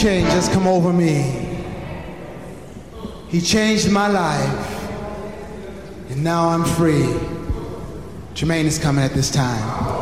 change has come over me. He changed my life, and now I'm free. Jermaine is coming at this time.